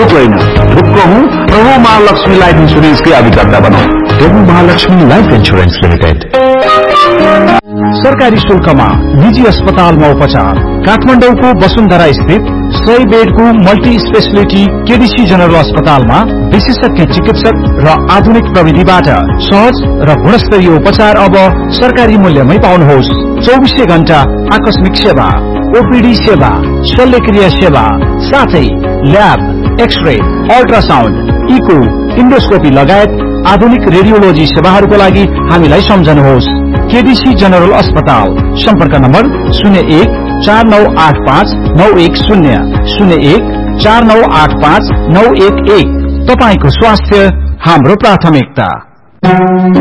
ढुक होइन ढुक्क हुँ र हो महालक्ष्मी लाइफ इन्सुरेन्सकै अभिकर्ता बनौं। Mahalakshmi life insurance limited. सरकारी शुल्कमा निजी अस्पतालमा उपचार। काठमाडौँको वसुन्धरा स्थित 100 बेडको मल्टी स्पेशलिटी केडीसी जनरल अस्पतालमा विशेषज्ञ चिकित्सक र आधुनिक प्रविधिबाट सहज र गुणस्तरीय उपचार अब सरकारी मूल्यमै पाउनुहोस्। 24 घण्टा आकस्मिक सेवा, ओपीडी सेवा, शल्यक्रिया सेवा, साथै lab, x-ray, ultrasound, eco, endoscopy लगायत आधुनिक रेडियोलोजी सेवाहरूको लागि हामीलाई सम्झनुहोस्। केडीसी जनरल अस्पताल। सम्पर्क नम्बर 01 4985 910 01 4985 911। तपाईको स्वास्थ्य हाम्रो प्राथमिकता।